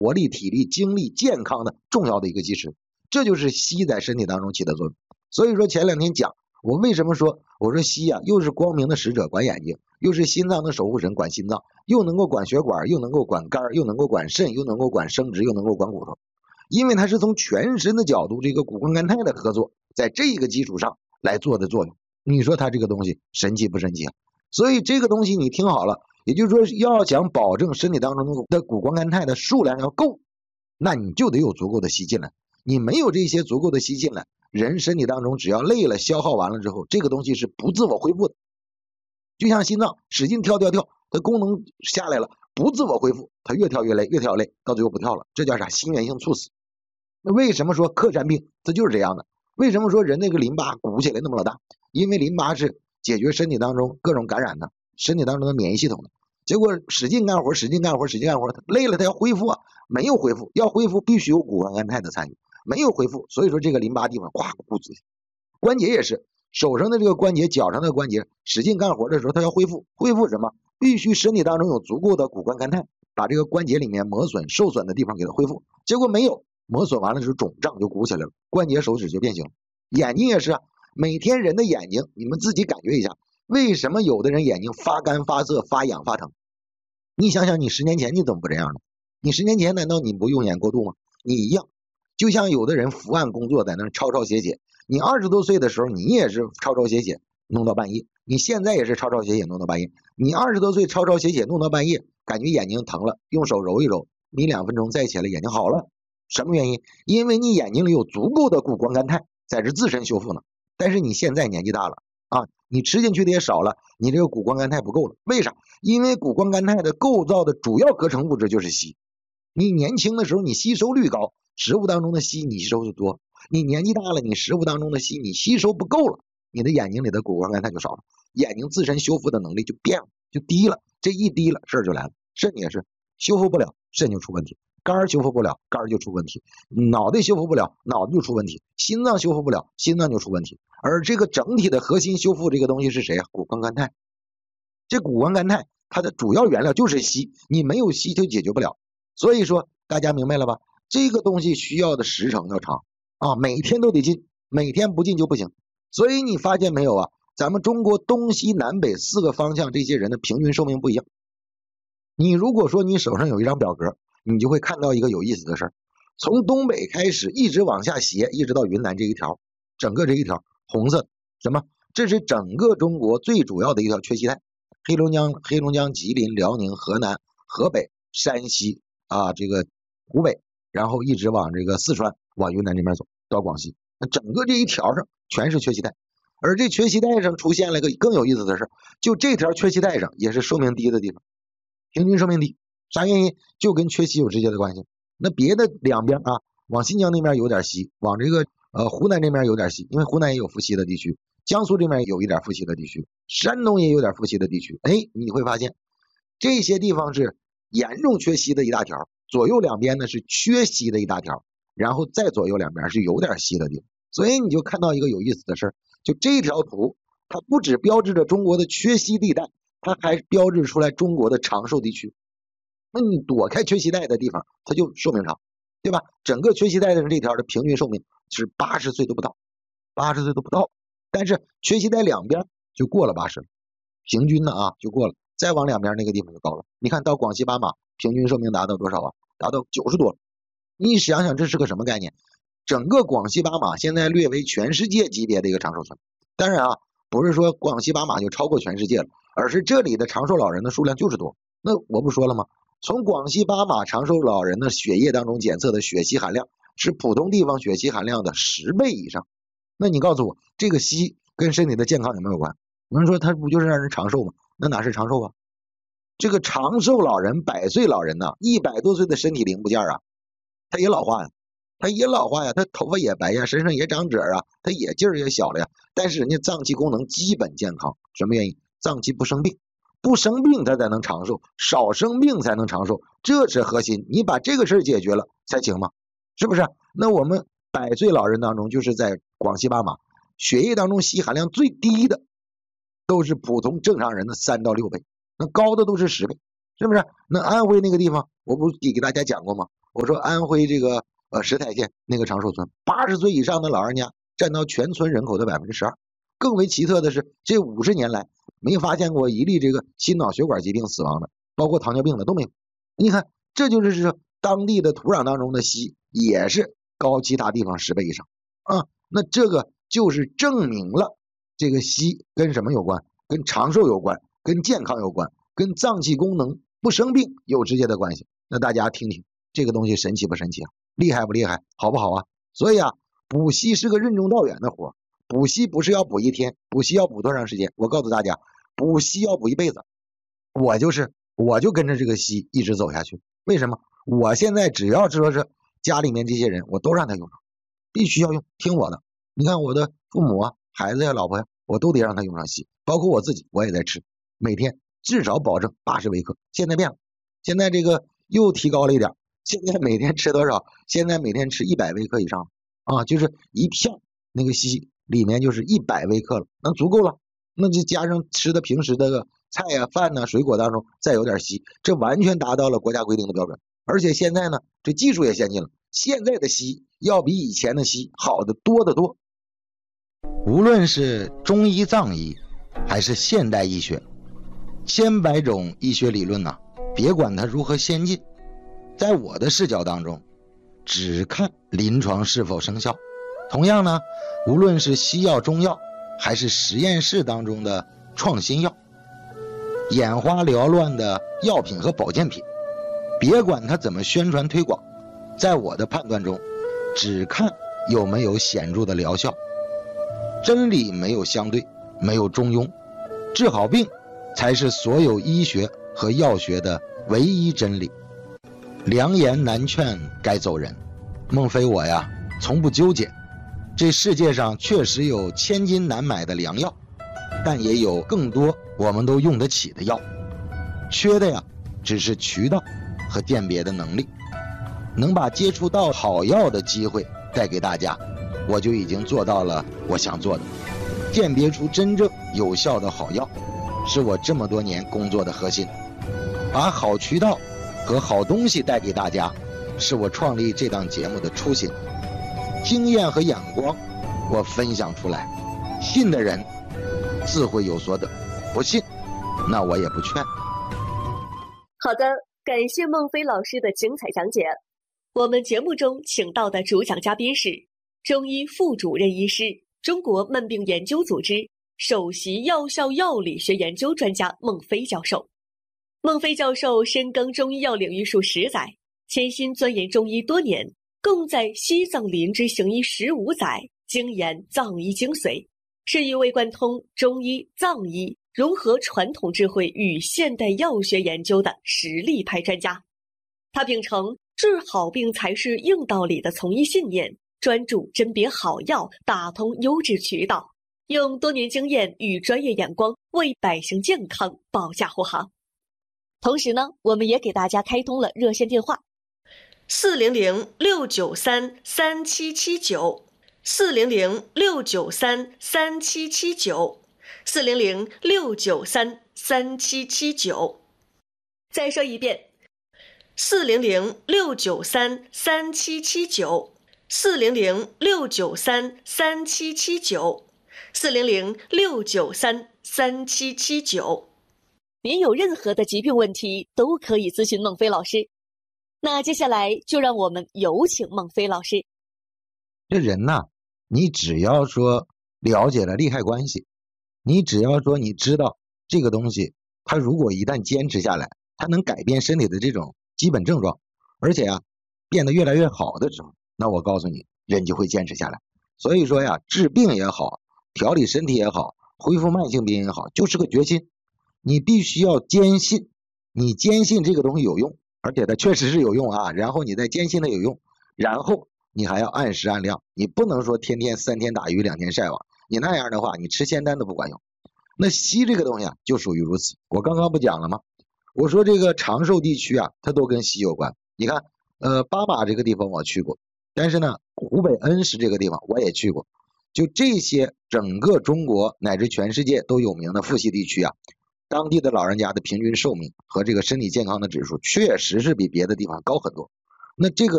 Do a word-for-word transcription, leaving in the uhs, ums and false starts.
活力、体力、精力、健康的重要的一个基石。这就是硒在身体当中起的作用。所以说前两天讲，我为什么说我说硒啊，又是光明的使者管眼睛，又是心脏的守护神管心脏，又能够管血管，又能够管肝，又能够管肾，又能够管生殖，又能够管骨头。因为它是从全身的角度，这个谷胱甘肽的合作，在这个基础上来做的作用。你说它这个东西神奇不神奇啊？所以这个东西你听好了，也就是说要想保证身体当中的谷胱甘肽的数量要够，那你就得有足够的硒进来。你没有这些足够的硒进来，人身体当中只要累了消耗完了之后，这个东西是不自我恢复的。就像心脏使劲跳跳跳，它功能下来了，不自我恢复，它越跳越累，越跳越累，到最后不跳了，这叫啥？心源性猝死。那为什么说克山病？它就是这样的。为什么说人那个淋巴鼓起来那么老大？因为淋巴是解决身体当中各种感染的，身体当中的免疫系统的。结果使劲干活，使劲干活，使劲干活，累了它要恢复啊，没有恢复，要恢复必须有谷胱甘肽的参与。没有恢复，所以说这个淋巴地方哗鼓起来。关节也是，手上的这个关节，脚上的关节，使劲干活的时候，它要恢复，恢复什么？必须身体当中有足够的谷胱甘肽，把这个关节里面磨损、受损的地方给它恢复。结果没有，磨损完了之后肿胀就鼓起来了，关节、手指就变形了。眼睛也是啊，每天人的眼睛，你们自己感觉一下，为什么有的人眼睛发干、发涩、发痒、发疼？你想想，你十年前你怎么不这样呢？你十年前难道你不用眼过度吗？你一样。就像有的人伏案工作在那抄抄写写，你二十多岁的时候你也是抄抄写写弄到半夜，你现在也是抄抄写写弄到半夜。你二十多岁抄抄写写弄到半夜，感觉眼睛疼了，用手揉一揉，你两分钟再起来眼睛好了。什么原因？因为你眼睛里有足够的谷胱甘肽在这自身修复呢。但是你现在年纪大了啊，你吃进去的也少了，你这个谷胱甘肽不够了。为啥？因为谷胱甘肽的构造的主要合成物质就是硒。你年轻的时候你吸收率高，食物当中的硒你吸收的多，你年纪大了，你食物当中的硒你吸收不够了，你的眼睛里的谷胱甘肽就少了，眼睛自身修复的能力就变了，就低了。这一低了，事儿就来了。肾也是修复不了，肾就出问题；肝修复不了，肝就出问题；脑袋修复不了，脑子就出问题；心脏修复不了，心脏就出问题。而这个整体的核心修复这个东西是谁啊？谷胱甘肽。这谷胱甘肽它的主要原料就是硒，你没有硒就解决不了。所以说大家明白了吧？这个东西需要的时程要长啊，每天都得进，每天不进就不行。所以你发现没有啊？咱们中国东西南北四个方向这些人的平均寿命不一样。你如果说你手上有一张表格，你就会看到一个有意思的事儿，从东北开始一直往下斜，一直到云南这一条，整个这一条红色什么？这是整个中国最主要的一条缺硒带，黑龙江、黑龙江、吉林、辽宁、河南、河北、山西啊，这个湖北，然后一直往这个四川、往云南这边走到广西，那整个这一条上全是缺硒带。而这缺硒带上出现了个更有意思的事，就这条缺硒带上也是寿命低的地方，平均寿命低，啥原因？就跟缺硒有直接的关系。那别的两边啊，往新疆那边有点硒，往这个呃湖南这边有点硒，因为湖南也有富硒的地区，江苏这边有一点富硒的地区，山东也有点富硒的地区。哎，你会发现这些地方是严重缺硒的一大条，左右两边呢是缺硒的一大条，然后再左右两边是有点硒的地方。所以你就看到一个有意思的事儿，就这条图它不只标志着中国的缺硒地带，它还标志出来中国的长寿地区。那你躲开缺硒带的地方，它就寿命长，对吧？整个缺硒带的这条的平均寿命是八十岁都不到，八十岁都不到。但是缺硒带两边就过了八十了，平均的啊就过了，再往两边那个地方就高了。你看到广西巴马平均寿命达到多少啊？达到九十多了。你想想这是个什么概念？整个广西巴马现在略为全世界级别的一个长寿村。当然啊，不是说广西巴马就超过全世界了，而是这里的长寿老人的数量就是多。那我不说了吗？从广西巴马长寿老人的血液当中检测的血硒含量是普通地方血硒含量的十倍以上。那你告诉我，这个硒跟身体的健康有没有关？有人说它不就是让人长寿吗？那哪是长寿啊？这个长寿老人、百岁老人呐，一百多岁的身体零部件啊，他也老化呀，他也老化呀，他头发也白呀，身上也长褶啊，他也劲儿也小了呀。但是人家脏器功能基本健康，什么原因？脏器不生病。不生病他才能长寿，少生病才能长寿，这是核心。你把这个事儿解决了才行吗？是不是？那我们百岁老人当中，就是在广西巴马，血液当中硒含量最低的都是普通正常人的三到六倍，那高的都是十倍，是不是？那安徽那个地方，我不是给给大家讲过吗？ 我说安徽这个呃石台县那个长寿村，八十岁以上的老人家占到全村人口的百分之十二。更为奇特的是，这五十年来没发现过一例这个心脑血管疾病死亡的，包括糖尿病的都没有。你看，这就是说当地的土壤当中的硒也是高其他地方十倍以上啊。那这个就是证明了这个硒跟什么有关？跟长寿有关，跟健康有关，跟脏器功能不生病有直接的关系。那大家听听，这个东西神奇不神奇啊？厉害不厉害？好不好啊？所以啊，补硒是个任重道远的活。补硒不是要补一天，补硒要补多长时间？我告诉大家，补硒要补一辈子。我就是我就跟着这个硒一直走下去。为什么？我现在只要说是家里面这些人，我都让他用上，必须要用，听我的。你看我的父母啊、孩子呀、老婆呀，我都得让他用上硒，包括我自己，我也在吃，每天至少保证八十微克。现在变了，现在这个又提高了一点，现在每天吃多少？现在每天吃一百微克以上啊，就是一片那个硒里面就是一百微克了，那足够了。那就加上吃的平时的菜呀、饭呐、水果当中再有点硒，这完全达到了国家规定的标准。而且现在呢，这技术也先进了，现在的硒要比以前的硒好的多得多。无论是中医、藏医，还是现代医学，千百种医学理论呢、啊，别管它如何先进，在我的视角当中，只看临床是否生效。同样呢，无论是西药、中药，还是实验室当中的创新药，眼花缭乱的药品和保健品，别管它怎么宣传推广，在我的判断中，只看有没有显著的疗效。真理没有相对，没有中庸，治好病才是所有医学和药学的唯一真理。良言难劝该走人，孟非我呀，从不纠结。这世界上确实有千金难买的良药，但也有更多我们都用得起的药，缺的呀只是渠道和鉴别的能力。能把接触到好药的机会带给大家，我就已经做到了我想做的。鉴别出真正有效的好药，是我这么多年工作的核心。把好渠道和好东西带给大家，是我创立这档节目的初心。经验和眼光我分享出来，信的人自会有所得，不信那我也不劝。 好的，感谢孟非老师的精彩讲解。我们节目中请到的主讲嘉宾是中医副主任医师、中国慢病研究组织首席药效药理学研究专家孟非教授。孟非教授深耕中医药领域数十载，潜心钻研中医多年，共在西藏林之行医十五载，精研藏医精髓，是一位贯通中医、藏医，融合传统智慧与现代药学研究的实力派专家。他秉承治好病才是硬道理的从医信念，专注甄别好药，打通优质渠道，用多年经验与专业眼光为百姓健康保驾护航。同时呢，我们也给大家开通了热线电话四零零六九三三七七九，四零零六九三三七七九，四零零六九三三七七九。再说一遍，四零零六九三三七七九，四零零六九三三七七九，四零零六九三三七七九。您有任何的疾病问题，都可以咨询孟非老师。那接下来就让我们有请孟非老师。 这人呐，你只要说了解了利害关系，你只要说你知道这个东西，它如果一旦坚持下来，它能改变身体的这种基本症状，而且啊变得越来越好的时候，那我告诉你，人就会坚持下来。所以说呀，治病也好，调理身体也好，恢复慢性病也好，就是个决心。你必须要坚信，你坚信这个东西有用，而且它确实是有用啊，然后你再坚信它有用，然后你还要按时按量，你不能说天天三天打鱼两天晒网，你那样的话你吃仙丹都不管用。那硒这个东西啊就属于如此。我刚刚不讲了吗？我说这个长寿地区啊它都跟硒有关。你看呃巴马这个地方我去过，但是呢湖北恩施这个地方我也去过，就这些整个中国乃至全世界都有名的富硒地区啊，当地的老人家的平均寿命和这个身体健康的指数确实是比别的地方高很多。 那这个